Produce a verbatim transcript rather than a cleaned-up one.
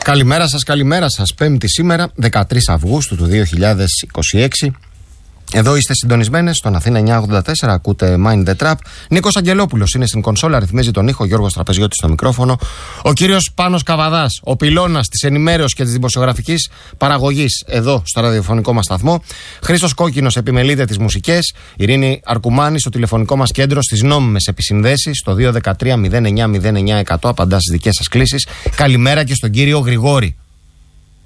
Καλημέρα σας, καλημέρα σας. Πέμπτη σήμερα, δεκατρείς Αυγούστου του δύο χιλιάδες είκοσι έξι. Εδώ είστε συντονισμένες στον Αθήνα εννιακόσια ογδόντα τέσσερα, ακούτε Mind the Trap. Νίκος Αγγελόπουλος είναι στην κονσόλα, ρυθμίζει τον ήχο, Γιώργος Τραπεζιώτης στο μικρόφωνο. Ο κύριος Πάνος Καβαδάς, ο πυλώνας της ενημέρωσης και της δημοσιογραφικής παραγωγής εδώ στο ραδιοφωνικό μας σταθμό. Χρήστος Κόκκινος επιμελείται τις μουσικές. Ειρήνη Αρκουμάνη στο τηλεφωνικό μας κέντρο στις νόμιμες επισυνδέσεις. Στο δύο ένα τρία μηδέν εννιά μηδέν εννιά εκατό απαντά στις δικές σας κλήσεις. Καλημέρα και στον κύριο Γρηγόρη.